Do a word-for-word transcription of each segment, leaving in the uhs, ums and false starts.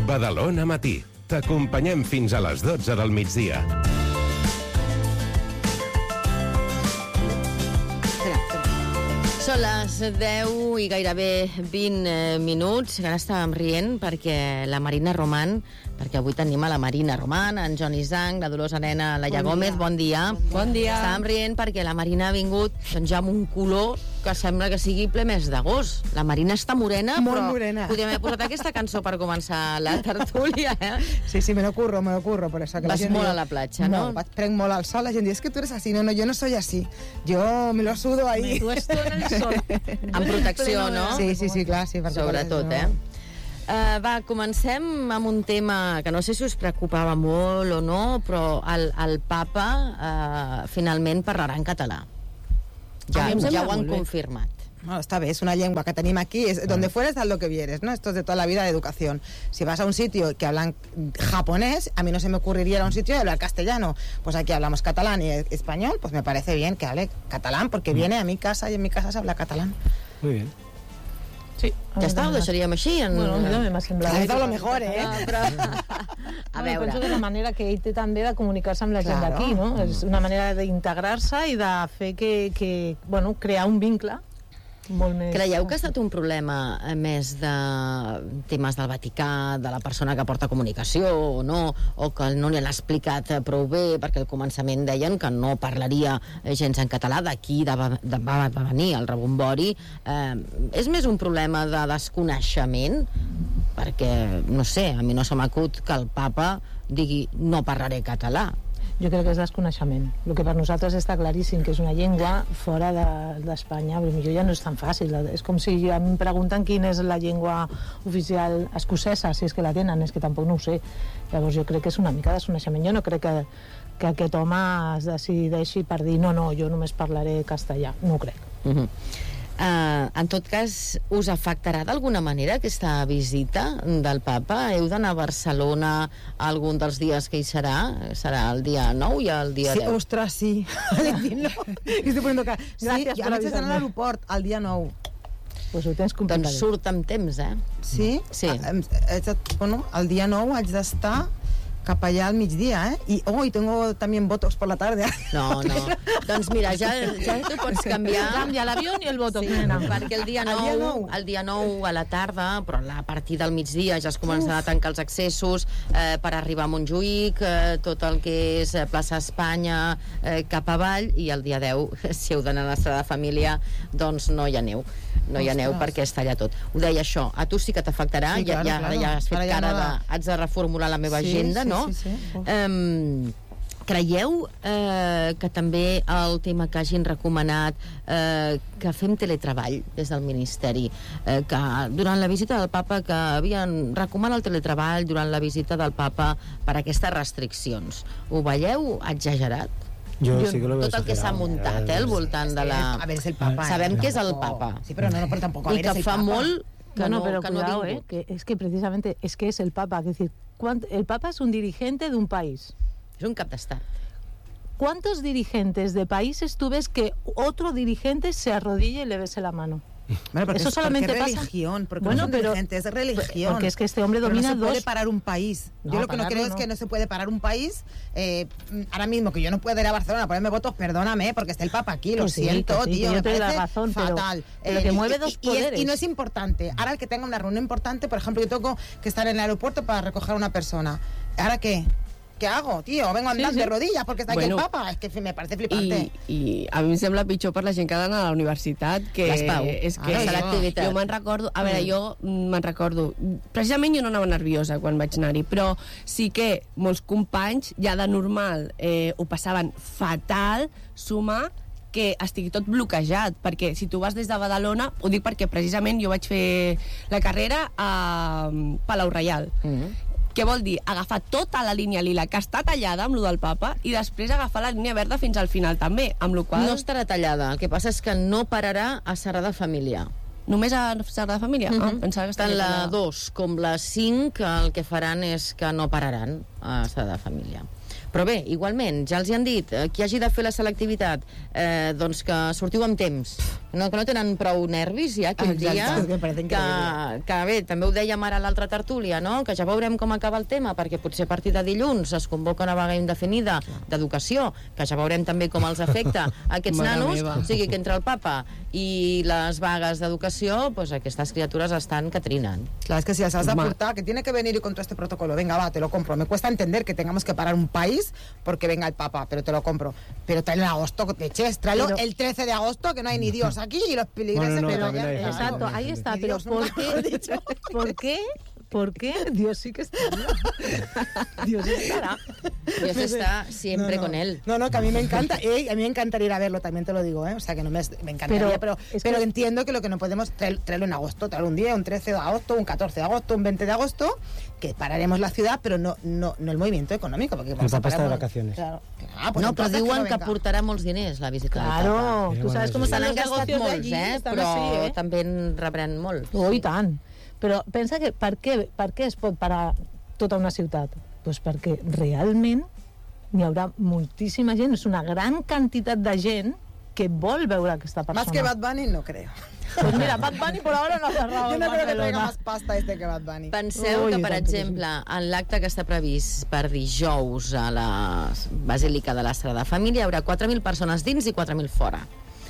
Badalona Matí. T'acompanyem fins a les dotze del migdia. Són les deu i gairebé vint minuts. Ara estàvem rient perquè la Marina Roman, perquè avui tenim a la Marina Roman, en Joan Isang, la Dolors Arena, la Laia Gómez, bon dia. Bon dia. Estàvem rient perquè la Marina ha vingut doncs, ja amb un color que sembla que sigui ple mes d'agost. La Marina està morena, Molt però morena. podríem haver posat aquesta cançó per començar la tertúlia, eh? Sí, sí, me lo curro, me lo curro. Por eso que Vas la gent molt diu, a la platja, no? Molt, prenc molt al sol. La gent diu, es que tú eres así. No, no, yo no soy así. Yo me lo sudo ahí. Me puesto en el sol. Amb protecció, no? Sí, sí, sí, clar, sí. perquè Sobretot, no. eh? Uh, va, comencem amb un tema que no sé si us preocupava molt o no, però el, el papa uh, finalment parlarà en català. Ja, ja ho han confirmat. No, está bien, es una lengua que tenim aquí, es, donde fueres haz lo que vieres, ¿no? Esto es de toda la vida de educación. Si vas a un sitio que hablan japonés, a mí no se me ocurriría ir a un sitio y hablar castellano. Pues aquí hablamos catalán y español, pues me parece bien que hable catalán, porque viene a mi casa y en mi casa se habla catalán. Muy bien. Sí. Ja està, ho deixaríem així? En... Bueno, a mi també m'ha semblat. Cada vez hablo mejor, eh? Ah, però... A Bueno, penso que veure... és la manera que ell té també de comunicar-se amb la gent Claro. d'aquí, no? És una manera d'integrar-se i de fer que, que, bueno, crear un vincle molt més... Creieu que ha estat un problema eh, més de temes del Vaticà, de la persona que porta comunicació o no, o que no li han explicat eh, prou bé, perquè al començament deien que no parlaria eh, gens en català, d'aquí de, de, va, va venir el rebombori. Eh, és més un problema de desconeixement, perquè, no sé, a mi no se m'acut que el papa digui no parlaré català. Jo crec que és desconeixement. El que per nosaltres està claríssim que és una llengua fora d'Espanya, de, potser ja no és tan fàcil. És com si em pregunten quina és la llengua oficial escocesa, si és que la tenen, és que tampoc no ho sé. Llavors jo crec que és una mica desconeixement. Jo no crec que, que aquest home es decideixi per dir no, no, jo només parlaré castellà. No ho crec. Uh-huh. Uh, en tot cas, us afectarà d'alguna manera aquesta visita del papa? Heu d'anar a Barcelona algun dels dies que hi serà? Serà el dia nou i el dia Sí, deu? ostras, sí. no. Estoy poniendo cara. Sí, Gràcies jo per vaig estar a avisar-me. l'aeroport el dia nou. Pues ho tens Doncs complicat. surt amb temps, eh? Sí? Sí. Ah, em- haig de- bueno, el dia nou haig d'estar cap allà al migdia, eh? I, oh, y tengo también votos por la tarde. No, no. Doncs mira, ja, ja t'ho pots canviar. Canvia l'avió i el voto. Sí, perquè el dia El nou, dia nou. el dia nou a la tarda, però a partir del migdia ja es començaran a tancar els accessos eh, per arribar a Montjuïc, eh, tot el que és eh, plaça Espanya, eh, cap avall, i el dia deu, si heu d'anar a la Sagrada Família, doncs no hi aneu. No hi aneu Ostres. perquè està allà tot. Ho deia això, a tu sí que t'afectarà, Sí, ja, claro, ja, claro. ja has fet Ara ja cara no de... la- Haig de reformular la meva Sí, agenda, sí, no? sí, sí. Uf. Um, creieu eh, que també el tema que hagin recomanat eh, que fem teletreball des del Ministeri, eh, que durant la visita del papa que havien recomanat el teletreball durant la visita del papa per aquestes restriccions, ho veieu exagerat? Yo Jo- sí que lo veo tot el que s'ha exagerado. muntat eh, al voltant de la... A ver, es el papa. Sabem eh? que és el Tampoco- papa. Sí, pero no, no, pero tampoco. A I ver, es que el fa papa. molt que bueno, no, pero que no ha cuidado, eh, vingut. que es que precisamente es que es el Papa, es decir, ¿cuánt- el Papa es un dirigente de un país. És un cap d'estat. ¿Cuántos dirigentes de países tú ves que otro dirigente se arrodille y le bese la mano? Bueno, porque Eso es, solamente porque es pasa- religión, porque Bueno, no son pero- dirigentes, es religión. porque es que este hombre Pero domina no se puede dos- parar un país. No, yo lo que no pararlo creo es no. que no se puede parar un país. Eh, ahora mismo que yo no puedo ir a Barcelona a ponerme votos, perdóname, porque está el Papa aquí, lo Pues sí, siento, que sí, tío, que yo me te doy la parece razón, pero- fatal. pero que y- mueve y- dos y es- poderes. Y no es importante. Ahora el que tenga una reunión importante, por ejemplo, yo tengo que estar en el aeropuerto para recoger a una persona. ¿Ahora qué? ¿Qué hago, tío? Vengo andando sí. de rodillas porque está Bueno, aquí el Papa. Es que me parece flipante. I, i a mi em sembla pitjor per la gent que ha d'anar a la universitat, que Les Pau. és que Ah, és l'activitat. jo me'n recordo, a veure, jo me'n recordo, precisament jo no anava nerviosa quan vaig anar-hi, però sí que molts companys ja de normal eh, ho passaven fatal, sumar que estigui tot bloquejat, perquè si tu vas des de Badalona, ho dic perquè precisament jo vaig fer la carrera a Palau Reial. Mm. Què vol dir? Agafar tota la línia lila que està tallada amb lo del papa i després agafar la línia verda fins al final també, amb lo qual... No estarà tallada, el que passa és que no pararà a Sagrada Família. Només a Sagrada Família? Uh -huh. Ah, pensava que Tant estaria la tallada. dos com la cinc el que faran és que no pararan a Sagrada Família. Però bé, igualment, ja els hi han dit, eh, qui hagi de fer la selectivitat, eh, doncs que sortiu amb temps, no, que no tenen prou nervis ja aquell Exacte, dia, que parece que, increïble. que bé, també ho dèiem ara a l'altra tertúlia, no? Que ja veurem com acaba el tema, perquè potser a partir de dilluns es convoca una vaga indefinida d'educació, que ja veurem també com els afecta a aquests Mare nanos, meva. o sigui que entre el papa i les vagues d'educació, pues aquestes criatures estan que trinen. Claro, es que si las has de Ma- aportar, que tiene que venir y contra este protocolo, venga, va, te lo compro. Me cuesta entender que tengamos que parar un país porque venga el Papa, pero te lo compro. Pero tráelo en agosto, leches, tráelo Pero- el trece de agosto, que no hay ni Dios aquí, y los peligreses Bueno, no, que también vayan. hay Claro. Exacto, ahí está, Ni pero Dios ¿por nunca lo ha qué? dicho. ¿Por qué? ¿Por qué? Dios sí que está. Dios estará. Dios está siempre No, no. con él. No, no, que a mí me encanta, eh, a mí me encantaría ir a verlo, también te lo digo, ¿eh? O sea, que no me, me encantaría, Pero pero, es pero que- entiendo que lo que no podemos traer- traerlo en agosto, traerlo un día, un trece de agosto, un catorce de agosto, un veinte de agosto, que pararemos la ciudad, pero no, no, no el movimiento económico. Porque vamos a Papa está de parar- vacaciones. Claro. Ah, pues No, però entonces diuen no que venga. portarà molts diners la visita del Papa. Claro, Papa. tú sabes cómo Sí, están Se los n'han gastat negocios de molts, allí, eh? están Però así, ¿eh? també en rebran molts. Oh, i tant. Però pensa que per què, per què es pot parar tota una ciutat? Pues perquè realment n'hi haurà moltíssima gent, és una gran quantitat de gent que vol veure aquesta persona. Más que Bad Bunny, no creo. Pues mira, Bad Bunny por ahora no ha cerrado Yo en no creo que traiga Barcelona. más pasta este que Bad Bunny. Penseu Ui, que, per tant que sí. exemple, en l'acte que està previst per dijous a la Basílica de la Sagrada Família hi haurà quatre mil persones dins i quatre mil fora.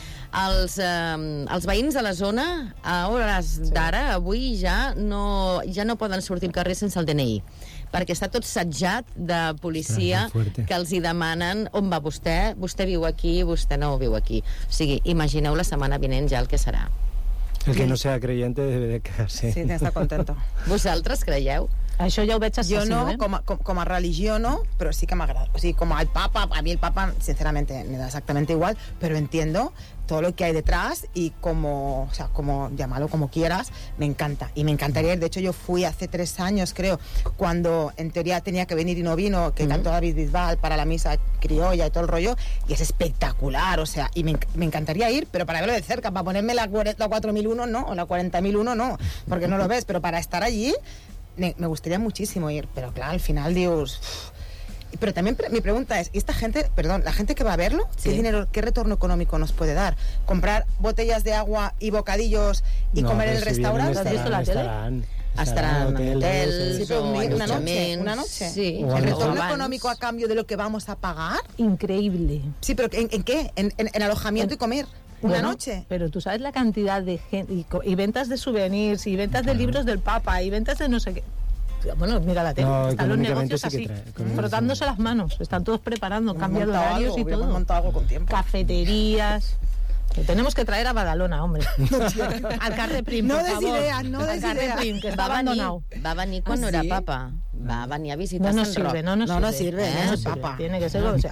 Els, eh, els veïns de la zona, a hores d'ara, avui ja no, ja no poden sortir al carrer sense el D N I, perquè està tot setjat de policia Ostres, que fuerte. que els hi demanen on va vostè, vostè viu aquí, vostè no viu aquí. O sigui, imagineu la setmana vinent ja el que serà. El que no sea creyente debe de quedarse. Sí, está contento. Vosaltres creieu? Això ja ho veig Yo excessiu, no, eh? como, como, como a religión no, pero sí que me agrada. O sea, como al Papa, a mí el Papa, sinceramente, me da exactamente igual, pero entiendo todo lo que hay detrás y como, o sea, como, llámalo como quieras, me encanta. Y me encantaría ir. De hecho, yo fui hace tres años, creo, cuando en teoría tenía que venir y no vino, que cantó David Bisbal para la misa criolla y todo el rollo, y es espectacular, o sea, y me, enc- me encantaría ir, pero para verlo de cerca, para ponerme la, cuare- la cuatro mil uno no, o la cuarenta mil uno no, porque no lo ves, pero para estar allí me, me gustaría muchísimo ir, pero claro, al final Dios. Pero también pre- mi pregunta es, ¿y esta gente, perdón, la gente que va a verlo, Sí. qué dinero, qué retorno económico nos puede dar? ¿Comprar botellas de agua y bocadillos y No, comer en pero el si vienen restaurante? ¿Has visto la tele? estarán, Estarán en hoteles, hotels, Sí, pero o un día- una noche, allotjaments, una noche. Sí. O ¿El algo. retorno abans. económico a cambio de lo que vamos a pagar? Increíble. Sí, pero ¿en, en qué? ¿En, en- en alojamiento y comer? ¿Una Bueno, noche? Pero tú sabes la cantidad de gente, y, co- y ventas de souvenirs, y ventas de libros del Papa, y ventas de no sé qué. Bueno, mira la tele, No, están los económicamente negocios sí que así, trae, económicamente frotándose sí. las manos, están todos preparando, Hemos cambio de montado horarios algo, y hubiéramos todo. montado algo con tiempo. Cafeterías. Lo tenemos que traer a Badalona, hombre. Al Carrer Prim, No por des favor. ideas, no Al des Carrer ideas. Prim, que está Va venir, abandonado. va venir quan Ah, no era sí? papa. Va venir a visitar No nos Sant Roc. sirve, no nos No sirve. nos sirve, no nos es sirve. papa. Tiene que ser o sea.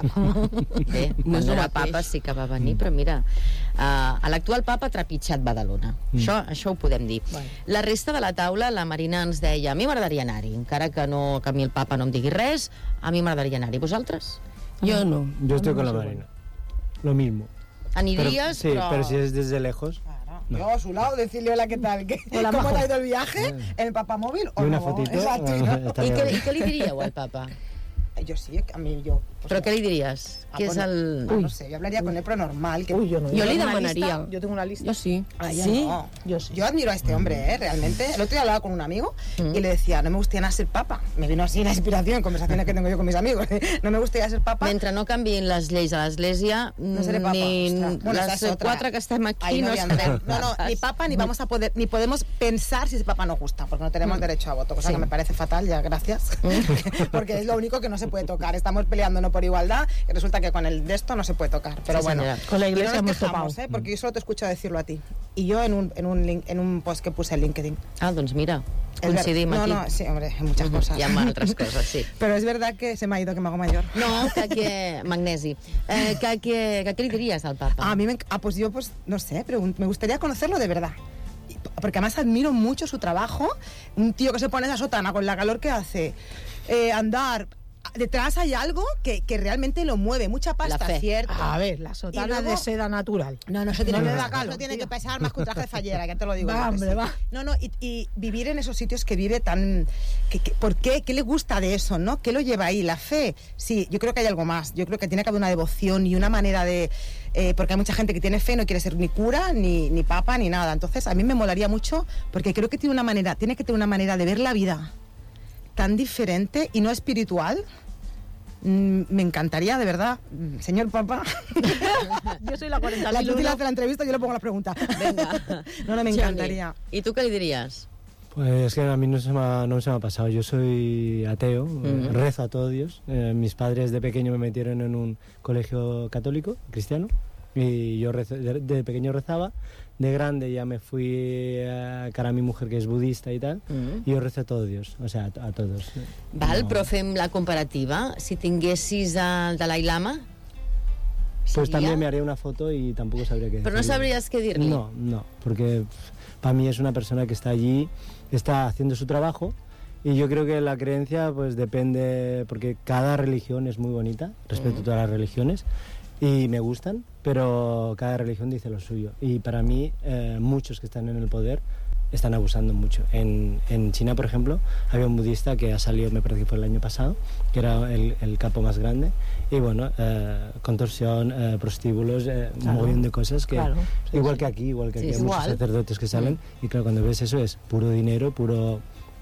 Bé, No quan és no el era mateix. papa sí que va venir, però mira, uh, l'actual papa ha trepitjat Badalona. Mm. Això, això ho podem dir. Bueno. La resta de la taula, la Marina ens deia, a mi m'agradaria anar-hi, encara que, no, que a mi el papa no em digui res, a mi m'agradaria anar-hi. Vosaltres? Jo no. Yo estoy con la Sí, Marina. Lo mismo. Pero, Aniries, sí, però... pero si es desde lejos. No. Yo a su lado, decirle hola, ¿qué tal? ¿Qué, Hola, ¿Cómo majo. te ha ido el viaje? ¿En el papamóvil o Y una no? fotito. Exacto, eh, ¿no? está I què, bien. I què li diríeu al papa? Yo sí, a mí yo... pues Però no. què li diries? Ah, Què és bueno, el... ah, no sé, yo hablaría con él, pero normal. Que Uy, yo no. Jo li tengo una demanaria. lista. Yo tengo una lista. Jo sí. Ah, yo ¿Sí? no. Yo sí. Yo admiro a este hombre, ¿eh? Realmente. El otro día hablaba con un amigo y le decía, no me gustaría ser papa. Me vino así la inspiración en conversaciones que tengo yo con mis amigos. No me gustaría ser papa. Mentre no canviïn les lleis a l'Església, No seré papa. ni Ostras. Bueno, esa les es otra. quatre que estem aquí Ahí no, voy a serem entrar. No, no, ni papa ni vamos a poder, ni podemos pensar si ese papa nos gusta, porque no tenemos derecho a voto, cosa Sí. que me parece fatal, ya gracias, porque es lo único que no se puede tocar. Estamos peleando no por igualdad y resulta que con el de esto no se puede tocar. Pero Sí, bueno, señora. Con la y no iglesia nos hemos quejamos, topado. ¿eh? Porque yo solo te escucho decirlo a ti. Y yo en un, en un, link, en un post que puse en LinkedIn. Ah, doncs mira, Es ver- coincidim no, aquí. no, sí, hombre, hay muchas cosas. Hi ha altres coses, sí. Pero es verdad que se me ha ido, que me hago mayor. No, que, que magnesi. Eh, que, que, que què li diries al papa? A mí me, ah, pues yo, pues, no sé, pregun- me gustaría conocerlo de verdad. Y p- Porque además admiro mucho su trabajo. Un tío que se pone esa sotana con la calor que hace, eh, andar detrás hay algo que, que realmente lo mueve. Mucha pasta, cierto. A ver, la sotana luego, de seda natural. No, no, eso tiene, no que, le da pesar, calor, eso tiene tío. que pesar más que un traje de fallera, que te lo digo. Va, yo, hombre, sí. va. No, no, y, y vivir en esos sitios que vive tan... Que, que, ¿Por qué? ¿Qué le gusta de eso, no? ¿Qué lo lleva ahí? ¿La fe? Sí, yo creo que hay algo más. Yo creo que tiene que haber una devoción y una manera de... Eh, porque hay mucha gente que tiene fe, no quiere ser ni cura, ni, ni papa, ni nada. Entonces, a mí me molaría mucho, porque creo que tiene una manera, tiene que tener una manera de ver la vida tan diferente y no espiritual. Mm, me encantaría, de verdad, señor papa. Yo soy la cuarenta La mil Judy le uno. hace la entrevista y yo le pongo las preguntas. Venga. No, no, me Johnny, encantaría. ¿y tú qué le dirías? Pues que a mí no se me ha, no se me ha pasado. Yo soy ateo, Ujú. rezo a todo Dios. Eh, mis padres de pequeño me metieron en un colegio católico, cristiano, y yo rezo- de, de pequeño rezaba. De grande ya me fui a cara a mi mujer, que es budista y tal, Mm. y yo rezo a todo Dios, o sea, a, a todos. Val, No. però fem la comparativa. Si tinguessis el Dalai Lama, Pues seria? también me haría una foto y tampoco sabría qué Pero no decirle. sabrías qué dirle. No, no, porque para mí es una persona que está allí, está haciendo su trabajo, y yo creo que la creencia pues depende, porque cada religión es muy bonita, respeto Mm. todas las religiones y me gustan, pero cada religión dice lo suyo. Y para mí eh, muchos que están en el poder están abusando mucho. En, en China, por ejemplo, había un budista que ha salido, me parece que fue el año pasado, que era el, el capo más grande, y bueno, eh, contorsión, eh, prostíbulos, eh, un Claro. montón de cosas que, Claro. Sí, igual sí. que aquí, igual que Sí, aquí es hay muchos igual. sacerdotes que salen, y claro, cuando ves eso es puro dinero, puro...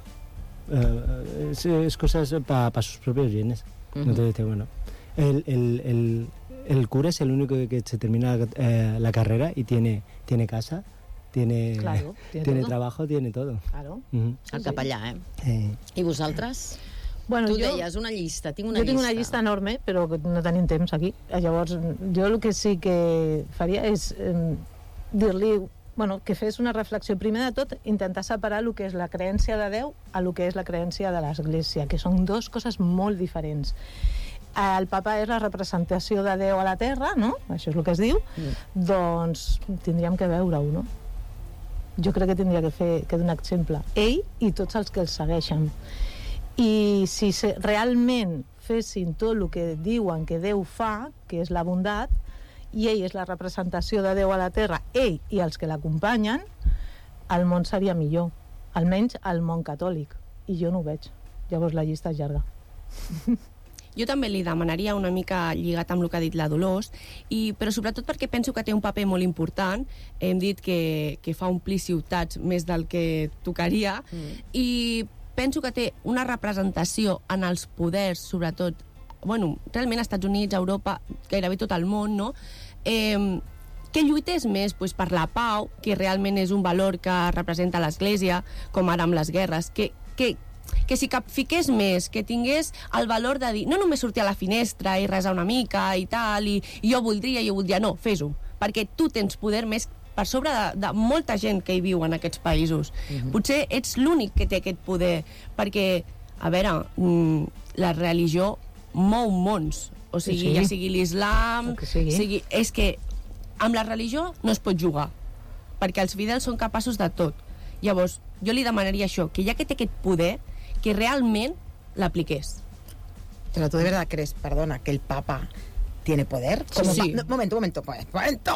eh, es, es cosas para pa sus propios bienes. Ujú. Entonces, bueno, el, el, el, el cura es el único que se termina eh, la carrera y tiene, tiene casa, tiene, Claro, tiene tiene todo. trabajo, tiene todo. Claro. Ujú. El capellà, eh? Eh, I vosaltres? Bueno, Tu jo, deies una llista, tinc una jo tinc llista. una llista enorme, però que no tenim temps aquí. Llavors, jo el que sí que faria és eh, dir-li, bueno, que fes una reflexió. Primer de tot, intentar separar el que és la creència de Déu a el que és la creència de l'Església, que són dues coses molt diferents. El papa és la representació de Déu a la Terra, no? Això és el que es diu. Mm. Doncs tindríem que veure-ho, no? Jo crec que tindria que fer que donar exemple. Ell i tots els que el segueixen. I si se, realment fessin tot el que diuen que Déu fa, que és la bondat, i ell és la representació de Déu a la Terra, ell i els que l'acompanyen, el món seria millor. Almenys el món catòlic. I jo no ho veig. Llavors la llista és llarga. Jo també li demanaria una mica lligat amb el que ha dit la Dolors, i, però sobretot perquè penso que té un paper molt important. Hem dit que, que fa omplir ciutats més del que tocaria, mm. i penso que té una representació en els poders, sobretot, bueno, realment als Estats Units, a Europa, gairebé tot el món, no? Eh, que lluités més pues, per la pau, que realment és un valor que representa l'Església, com ara amb les guerres, que, que que s'hi capfiqués més, que tingués el valor de dir, no només sortir a la finestra i resar una mica i tal, i, i jo voldria, jo voldria, no, fes-ho, perquè tu tens poder més per sobre de, de molta gent que hi viu en aquests països. Uh-huh. Potser ets l'únic que té aquest poder, perquè, a veure, mm, la religió mou mons, o sigui, Sí. ja sigui l'islam, El que sigui. sigui, és que amb la religió no es pot jugar, perquè els fidels són capaços de tot. Llavors, jo li demanaria això, que ja que té aquest poder, que realment l'apliqués. Pero tú de verdad crees, perdona, que el Papa tiene poder. Como Sí. pa- no, momento, momento, pues, momento.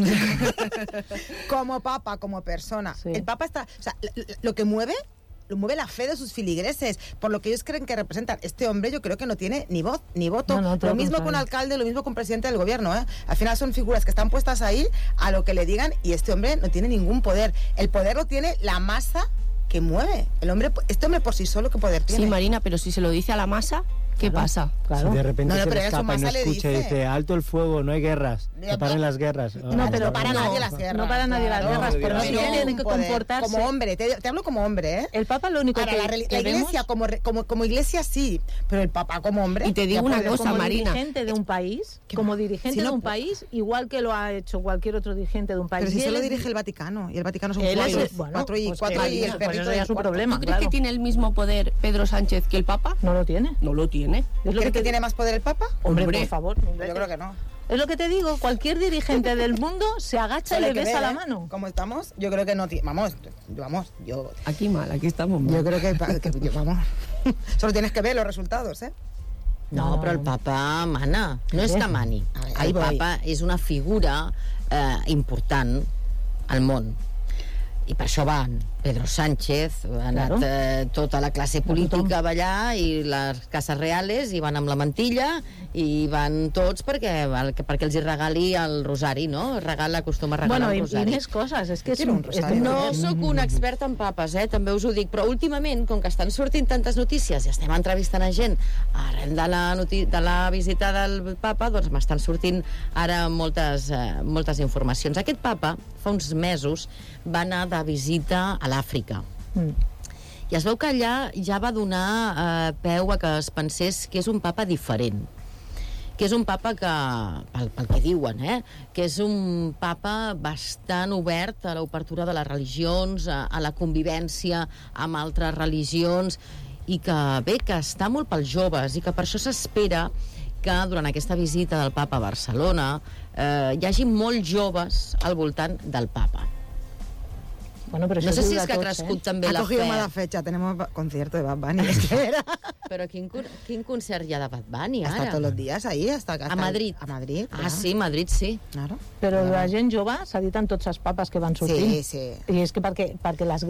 Como Papa, como persona. Sí. El Papa está, o sea, lo, lo que mueve, lo mueve la fe de sus filigreses, por lo que ellos creen que representan. Este hombre yo creo que no tiene ni voz ni voto. No, no, todo lo mismo lo con contrario. alcalde, lo mismo con presidente del gobierno, ¿eh? Al final son figuras que están puestas ahí a lo que le digan y este hombre no tiene ningún poder. El poder lo tiene la masa que mueve. El hombre, este hombre por sí solo, ¿qué poder tiene? Sí, Marina, però si se lo dice a la masa, ¿qué Claro. pasa? Claro. Si de repente No, no, se pero le en su escapa y no masa le escucha y dice. dice, alto el fuego, no hay guerras, que No, paren las guerras. No, Ah, pero no, para no, nadie no. las guerras. No para nadie las claro. guerras, pero sí Pero tiene tiene que un poder. comportarse. Como hombre, te, te hablo como hombre, ¿eh? El Papa lo único Ahora, que, la, reli- que la iglesia vemos... como, re- como, como iglesia sí, pero el Papa como hombre... Y te digo ya una puede- cosa, como Marina. dirigente de un país, ¿Qué como va? dirigente Si no de un puede. país, igual que lo ha hecho cualquier otro dirigente de un país. Pero si Y él solo es- dirige el Vaticano, y el Vaticano son él cuatro, es- bueno, cuatro y, pues cuatro que- y el pues perrito eso ya del es su cuarto. problema. ¿Tú crees claro. que tiene el mismo poder Pedro Sánchez que el Papa? No lo tiene. No lo tiene. Es lo ¿Crees que que te... tiene más poder el Papa? Hombre, Hombre. por favor. Yo creo que no. Es lo que te digo, cualquier dirigente del mundo se agacha y Solo le hay que besa ver, la ¿eh? mano. ¿Cómo estamos? Yo creo que no tiene... Vamos, vamos, yo... Aquí mal, aquí estamos mal. Yo creo que, que- yo- vamos... Solo tienes que ver los resultados, ¿eh? No, però el papa mana. No és que mani. Ahí El voy. papa és una figura eh, important al món. I per això van Pedro Sánchez, ha anat Claro. eh, tota la classe política a ballar i les cases reales, i van amb la mantilla, i van tots perquè, perquè els hi regali el rosari, no? El regal acostuma a regalar Bueno, el i, i rosari. més coses. És que és, Quiero un és rosario. No sóc una experta en papes, eh? També us ho dic, però últimament, com que estan sortint tantes notícies i estem entrevistant a gent arran de la, noti de la visita del papa, doncs m'estan sortint ara moltes, eh, moltes informacions. Aquest papa, fa uns mesos, va anar de visita a l'Àfrica. Mm. I es veu que allà ja va donar eh, peu a que es pensés que és un papa diferent, que és un papa que, pel, pel que diuen, eh, que és un papa bastant obert a l'obertura de les religions, a, a la convivència amb altres religions, i que bé, que està molt pels joves, i que per això s'espera que durant aquesta visita del papa a Barcelona eh, hi hagi molts joves al voltant del papa. Bueno, però això No sé es si diu és de que ha tots, crescut eh? també Ha la cogido fe. mala fecha, tenemos ba- concierto de Bad Bunny. Es que era. Però quin, con- quin concert hi ha de Bad Bunny Hasta ara? todos los días ahí, hasta, hasta A Madrid. A Madrid. Ah, claro. sí, Madrid sí. Claro. Però Claro. la gent jove s'ha dit en tots els papes que van sortint. Sí, sí. I és que perquè, perquè l'església